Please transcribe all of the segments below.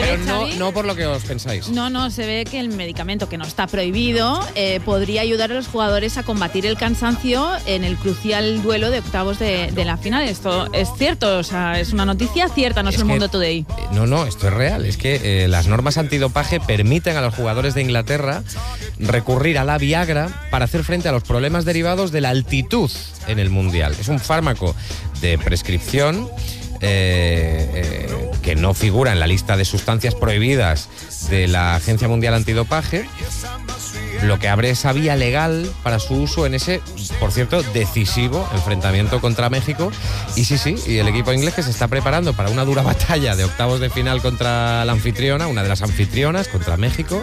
pero Xavi? no por lo que os pensáis. No, se ve que el medicamento, que no está prohibido, podría ayudar a los jugadores a combatir el cansancio en el crucial duelo de octavos de la final. Esto es cierto, o sea, es una noticia cierta, no es el Mundo Today. No, esto es real. Es que las normas antidopaje permiten a los jugadores de Inglaterra recurrir a la Viagra para hacer frente a los problemas derivados de la altitud en el Mundial. Es un fármaco de prescripción que no figura en la lista de sustancias prohibidas de la Agencia Mundial Antidopaje, lo que abre esa vía legal para su uso en ese, por cierto, decisivo enfrentamiento contra México. Y y el equipo inglés que se está preparando para una dura batalla de octavos de final contra la anfitriona, una de las anfitrionas, contra México.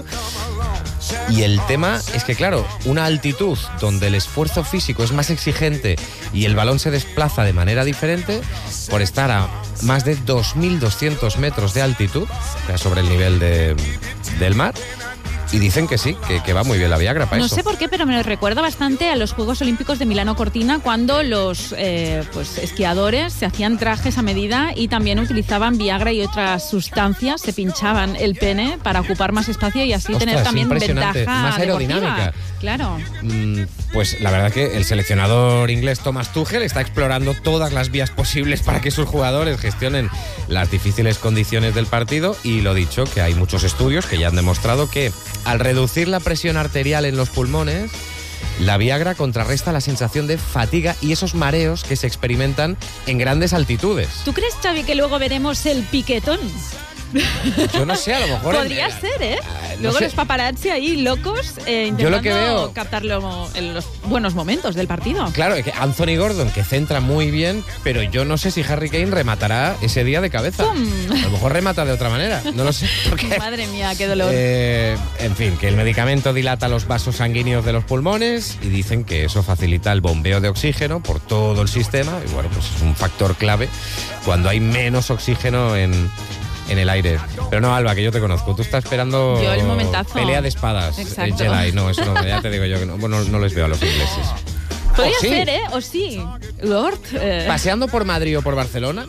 Y el tema es que, claro, una altitud donde el esfuerzo físico es más exigente y el balón se desplaza de manera diferente, por estar a más de 2.200 metros de altitud, o sea, sobre el nivel del mar. Y dicen que sí, que va muy bien la Viagra para eso. No sé por qué, pero me recuerda bastante a los Juegos Olímpicos de Milano Cortina, cuando los esquiadores se hacían trajes a medida y también utilizaban Viagra y otras sustancias, se pinchaban el pene para ocupar más espacio y así tener también ventaja más aerodinámica. Deportiva. Claro. Pues la verdad que el seleccionador inglés Thomas Tuchel está explorando todas las vías posibles para que sus jugadores gestionen las difíciles condiciones del partido, y lo dicho, que hay muchos estudios que ya han demostrado que al reducir la presión arterial en los pulmones, la Viagra contrarresta la sensación de fatiga y esos mareos que se experimentan en grandes altitudes. ¿Tú crees, Xavi, que luego veremos el piquetón? Yo no sé, a lo mejor... Podría ser, ¿eh? Luego los paparazzi ahí locos intentando yo lo que veo, captarlo en los buenos momentos del partido. Claro, es que Anthony Gordon, que centra muy bien, pero yo no sé si Harry Kane rematará ese día de cabeza. ¡Pum! A lo mejor remata de otra manera, no lo sé. Porque, madre mía, qué dolor. En fin, que el medicamento dilata los vasos sanguíneos de los pulmones y dicen que eso facilita el bombeo de oxígeno por todo el sistema, y bueno, pues es un factor clave cuando hay menos oxígeno en el aire. Pero no, Alba, que yo te conozco. Tú estás esperando yo el momentazo. Pelea de espadas. Exacto. Jedi. No, eso no, ya te digo yo que no. Bueno, no les veo a los ingleses. Podría ser, ¿eh? O sí. Lord. Paseando por Madrid o por Barcelona,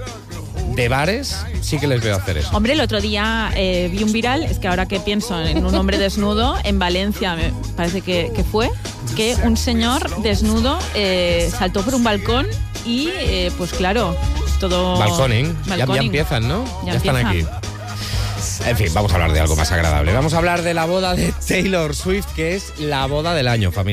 de bares, sí que les veo hacer eso. Hombre, el otro día vi un viral, es que ahora que pienso en un hombre desnudo, en Valencia me parece que fue, que un señor desnudo saltó por un balcón y, pues claro, todo... Balconing. Ya empiezan, ¿no? Ya están aquí. En fin, vamos a hablar de algo más agradable. Vamos a hablar de la boda de Taylor Swift, que es la boda del año, familia.